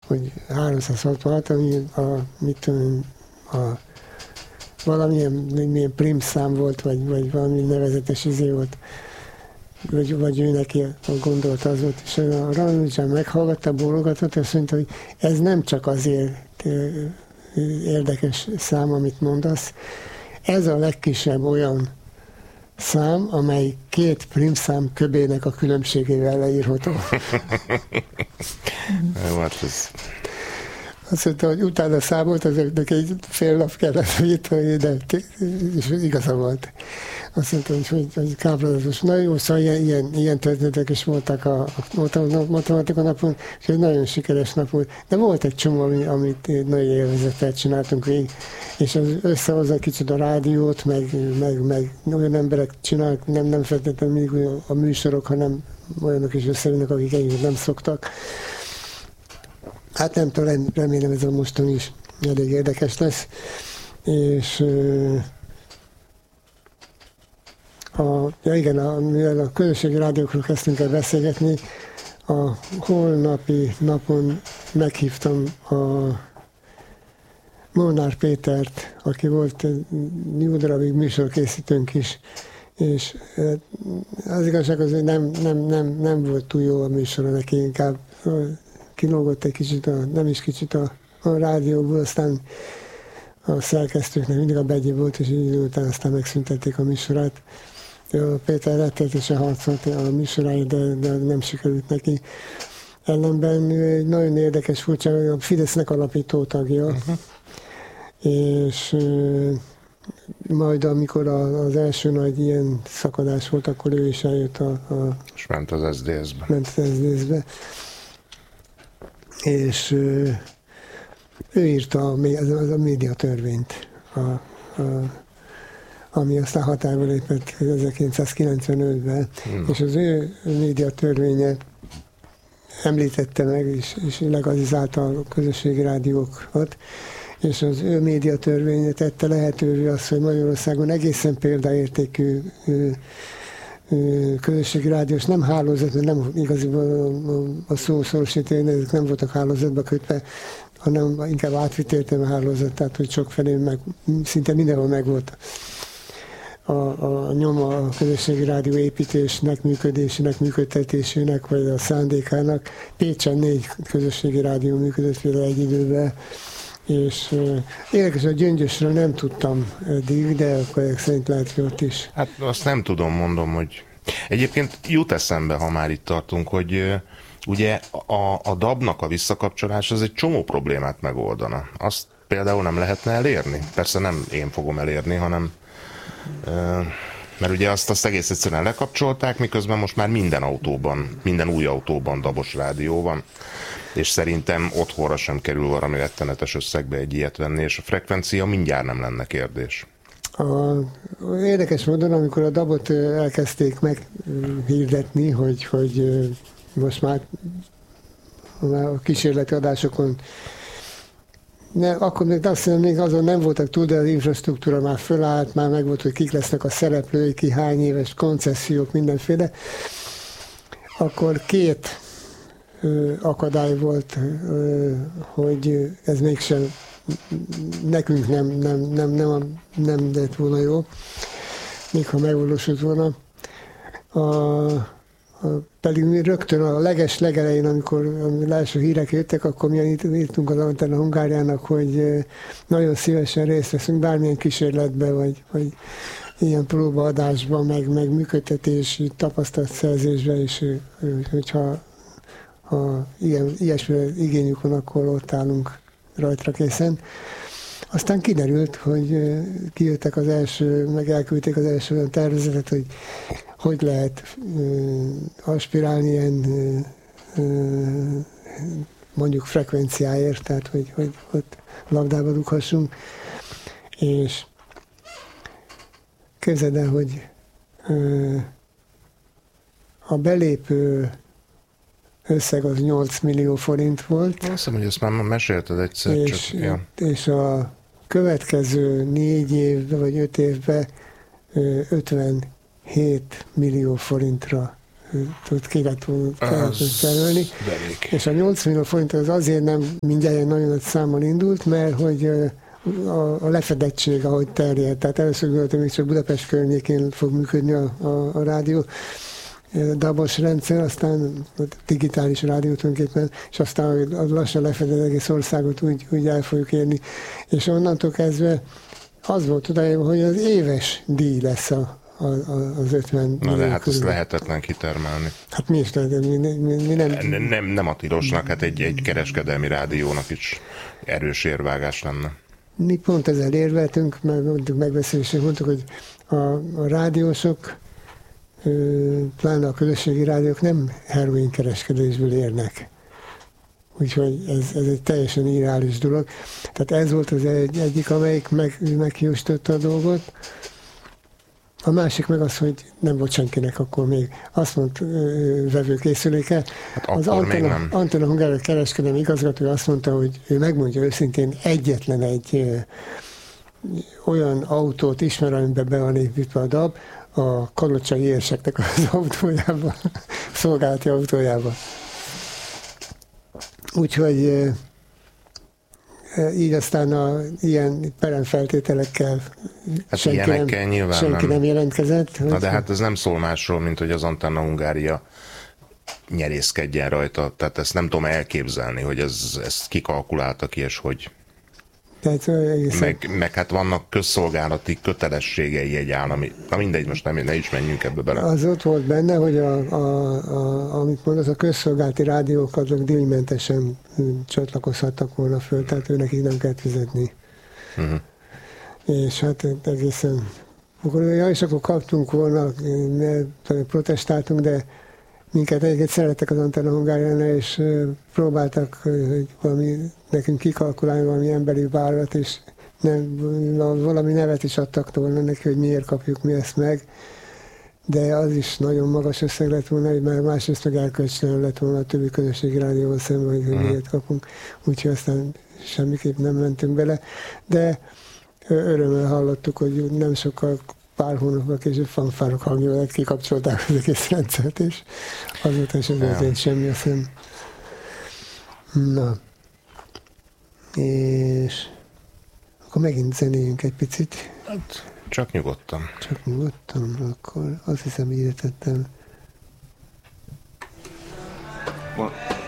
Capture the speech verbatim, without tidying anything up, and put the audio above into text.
hogy háromszázhatvanhat, ami a, mit tudom, a valamilyen milyen prim szám volt, vagy, vagy valami nevezetes izé volt, vagy, vagy ő neki a gondolata az volt, és a Ranovicsán meghallgatta, bólogatott, és azt mondta, hogy ez nem csak azért érdekes szám, amit mondasz, ez a legkisebb olyan szám, amely két primszám köbének a különbségével leírható. Azt mondta, hogy utána számolt, azoknak egy fél nap kellett írtani, de és igaza volt. Azt mondta, hogy, hogy, hogy káprázatos. Na jó, szóval ilyen, ilyen, ilyen történetek is voltak a, a matematika napon, és egy nagyon sikeres nap volt. De volt egy csomó, amit nagyon élvezettel csináltunk végig, és az összehozza kicsit a rádiót, meg, meg, meg olyan emberek csinálnak, nem, nem feltétlenül mindig a műsorok, hanem olyanok is összejönnek, akik egyébként nem szoktak. Hát nem tudom, remélem ez a mostan is elég érdekes lesz. És a, ja igen, a, mivel a közösségi rádiókról kezdtünk el beszélgetni, a holnapi napon meghívtam a Molnár Pétert, aki volt jó darabig műsorkészítőnk is, és az igazság az, hogy nem, nem, nem, nem volt túl jó a műsora neki, inkább kilógott egy kicsit, a, nem is kicsit a, a rádióból, aztán a szerkesztőknek mindig a begyi volt, és így után aztán megszüntették a műsorát. A Péter rettenetesen harcolt a műsoráért, de, de nem sikerült neki. Ellenben egy nagyon érdekes, furcsa, a Fidesznek alapító tagja, uh-huh. és uh, majd amikor a, az első nagy ilyen szakadás volt, akkor ő is eljött a... a és ment az es zé dé es-be. Ment az es zé dé es-be. És uh, ő írta a, a, a médiatörvényt, a, a, ami aztán hatályba lépett ezerkilencszázkilencvenötben, hmm. és az ő médiatörvénye említette meg, és, és legalizálta a közösségi rádiókat, és az ő médiatörvénye tette lehetővé azt, hogy Magyarországon egészen példaértékű ő, ő, közösségi rádiós, nem hálózat, mert nem igaziból a, a, a szó szorosítően, nem voltak hálózatba kötve, hanem inkább átvitt értelme hálózat, tehát hogy sok felé meg, szinte mindenhol megvolt a, a nyoma a közösségi rádió építésnek, működésének, működtetésének, vagy a szándékának. Pécsen négy közösségi rádió működött például egy időben, és uh, érdekes, a Gyöngyösről nem tudtam eddig, de akkor ezek szerint lehet, hogy ott is. Hát azt nem tudom, mondom, hogy egyébként jut eszembe, ha már itt tartunk, hogy uh, ugye a, a dab-nak a visszakapcsolás az egy csomó problémát megoldana. Azt például nem lehetne elérni? Persze nem én fogom elérni, hanem uh, mert ugye azt, azt egész egyszerűen lekapcsolták, miközben most már minden autóban, minden új autóban dabos rádió van, és szerintem otthonra sem kerül valami rettenetes összegbe egy ilyet venni, és a frekvencia mindjárt nem lenne kérdés. A, érdekes módon, amikor a dabot elkezdték meghirdetni, hogy, hogy most már a kísérleti adásokon, ne, akkor még azt hiszem, még azon nem voltak túl, de az infrastruktúra már fölállt, már megvolt, hogy kik lesznek a szereplői, ki hány éves koncesziók, mindenféle. Akkor két ö, akadály volt, ö, hogy ez mégsem nekünk nem, nem, nem, nem, nem lett volna jó, még ha megvalósult volna. A, A, pedig mi rögtön a leges legelején, amikor az első hírek jöttek, akkor mi írtunk az Antenna Hungáriának, hogy nagyon szívesen részt veszünk bármilyen kísérletbe, vagy, vagy ilyen próbaadásban, meg, meg működtetési tapasztalatszerzésben, és hogyha ha ilyen, ilyesmire igényük van, akkor ott állunk rajtra készen. Aztán kiderült, hogy kijöttek az első, meg elküldték az első olyan tervezetet, hogy hogy lehet uh, aspirálni ilyen uh, mondjuk frekvenciáért, tehát hogy, hogy ott labdába dughassunk. És képzeld el, hogy uh, a belépő összeg az nyolc millió forint volt. Azt hiszem, hogy ezt már mesélted egyszer. És, csak, ja. és a következő négy évben vagy öt évben ötvenhét millió forintra tud ki lett kerülni. És a nyolc millió forint az azért nem mindjárt nagyon nagy számmal indult, mert hogy a, a lefedettség, ahogy terjed. Tehát először gondoltam, hogy csak Budapest környékén fog működni a, a, a rádió, dabos rendszer, aztán digitális rádió tulajdonképpen, és aztán lassan lefedett egész országot, úgy, úgy el fogjuk érni. És onnantól kezdve az volt oda, hogy az éves díj lesz a, a, az ötven. Na de hát ezt lehetetlen kitermelni. Hát mi is lehet, mi, mi, mi nem... Nem, nem, nem a tilosnak, hát egy, egy kereskedelmi rádiónak is erős érvágás lenne. Mi pont ezzel érveltünk, mert mondtuk megbeszélésre, mondtuk, hogy a, a rádiósok, pláne a közösségi rádiók nem heroin kereskedésből érnek. Úgyhogy ez, ez egy teljesen irreális dolog. Tehát ez volt az egy, egyik, amelyik meg, megjósította a dolgot. A másik meg az, hogy nem volt senkinek akkor még. Azt mondta vevőkészüléke. Hát az Antena, Antena Hungária kereskedelmi igazgatója azt mondta, hogy ő megmondja őszintén, egyetlen egy ö, olyan autót ismer, amiben be van építve a dab, a kalocsai érseknek az autójába, szolgálati autójába. Úgyhogy e, e, így aztán a ilyen peremfeltételekkel hát senki, nem, senki nem. nem jelentkezett. Na de hát ez nem szól másról, mint hogy az Antena Hungária nyerészkedjen rajta. Tehát ezt nem tudom elképzelni, hogy ez, ezt kikalkulálta ki, és hogy... Tehát, egészen... meg, meg hát vannak közszolgálati kötelességei egy állami. Na mindegy, most nem, ne is menjünk ebbe bele. Az ott volt benne, hogy a, a, a, amit mondasz, a közszolgálati rádiók azok díjmentesen csatlakozhattak volna föl, tehát ő nekik nem kellett fizetni. Uh-huh. És hát egészen... Akkor, ja, és akkor kaptunk volna, protestáltunk, de minket egyébként szerettek az Antena Hungáriánál, és próbáltak, hogy valami, nekünk kikalkulálni valami emberi vállalat, és nem, valami nevet is adtak volna neki, hogy miért kapjuk mi ezt meg. De az is nagyon magas összeg lett volna, hogy már másrészt meg elkölcsönöm lett volna a többi közösségi rádióval szemben, hogy uh-huh. miért kapunk. Úgyhogy aztán semmiképp nem mentünk bele. De örömmel hallottuk, hogy nem sokkal pár hónapban később fanfárok hangjával kikapcsolták az egész rendszert, és azóta sem történt semmi, azt hiszem. Na. És akkor megint zenéljünk egy picit. Hát, csak nyugodtan. Csak nyugodtan, akkor azt hiszem, így tettem.